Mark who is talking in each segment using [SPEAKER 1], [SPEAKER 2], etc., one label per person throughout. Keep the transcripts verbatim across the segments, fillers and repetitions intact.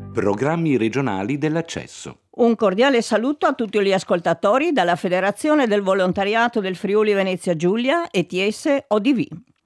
[SPEAKER 1] Programmi regionali dell'accesso.
[SPEAKER 2] Un cordiale saluto a tutti gli ascoltatori dalla Federazione del Volontariato del Friuli Venezia Giulia E T S O D V.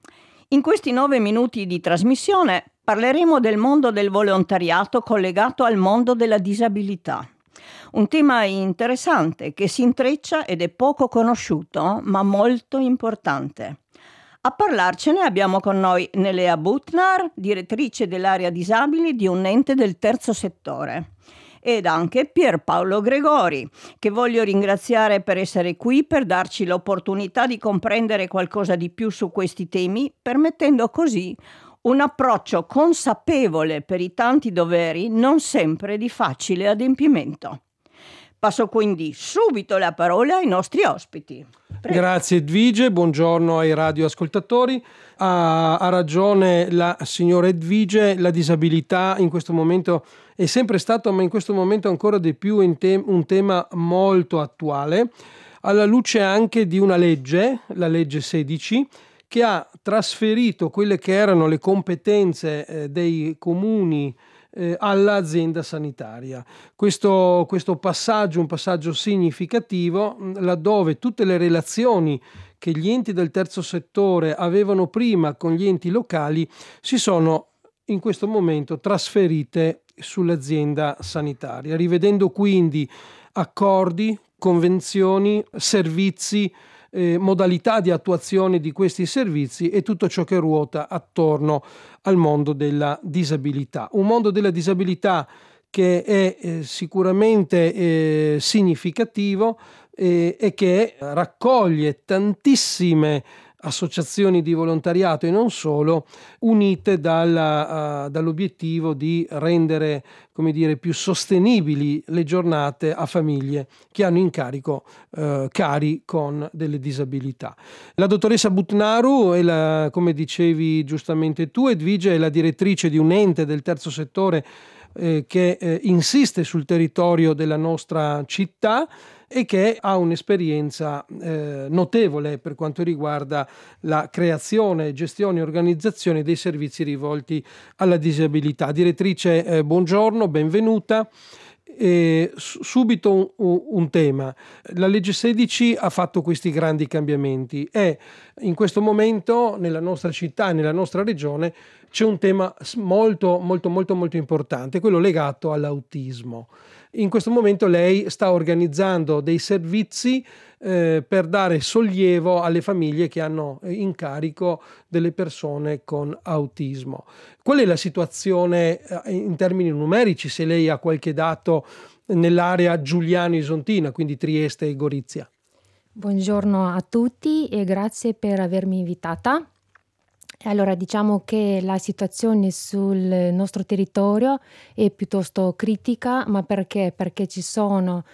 [SPEAKER 2] In questi nove minuti di trasmissione parleremo del mondo del volontariato collegato al mondo della disabilità. Un tema interessante che si intreccia ed è poco conosciuto, ma molto importante. A parlarcene abbiamo con noi Nelea Butnar, direttrice dell'area disabili di un ente del terzo settore, ed anche Pierpaolo Gregori, che voglio ringraziare per essere qui per darci l'opportunità di comprendere qualcosa di più su questi temi, permettendo così un approccio consapevole per i tanti doveri, non sempre di facile adempimento. Passo quindi subito la parola ai nostri ospiti. Prego.
[SPEAKER 3] Grazie Edvige, buongiorno ai radioascoltatori. Ha, ha ragione la signora Edvige, la disabilità in questo momento è sempre stato, ma in questo momento ancora di più in te- un tema molto attuale, alla luce anche di una legge, la legge sedici, che ha trasferito quelle che erano le competenze eh, dei comuni eh, all'azienda sanitaria. Questo, questo passaggio, un passaggio significativo, laddove tutte le relazioni che gli enti del terzo settore avevano prima con gli enti locali si sono in questo momento trasferite sull'azienda sanitaria, rivedendo quindi accordi, convenzioni, servizi, Eh, modalità di attuazione di questi servizi e tutto ciò che ruota attorno al mondo della disabilità. Un mondo della disabilità che è eh, sicuramente eh, significativo eh, e che raccoglie tantissime associazioni di volontariato e non solo, unite dalla, uh, dall'obiettivo di rendere, come dire, più sostenibili le giornate a famiglie che hanno in carico uh, cari con delle disabilità. La dottoressa Butnaru, è la, come dicevi giustamente tu, Edvige, è la direttrice di un ente del terzo settore eh, che eh, insiste sul territorio della nostra città e che ha un'esperienza eh, notevole per quanto riguarda la creazione, gestione e organizzazione dei servizi rivolti alla disabilità. Direttrice, eh, buongiorno, benvenuta. E subito un, un, un tema. La legge sedici ha fatto questi grandi cambiamenti e in questo momento nella nostra città e nella nostra regione c'è un tema molto molto molto molto importante, quello legato all'autismo. In questo momento lei sta organizzando dei servizi eh, per dare sollievo alle famiglie che hanno in carico delle persone con autismo. Qual è la situazione eh, in termini numerici, se lei ha qualche dato nell'area Giuliano-Isontina, quindi Trieste e Gorizia?
[SPEAKER 4] Buongiorno a tutti e grazie per avermi invitata. Allora, diciamo che la situazione sul nostro territorio è piuttosto critica, ma perché? Perché ci sono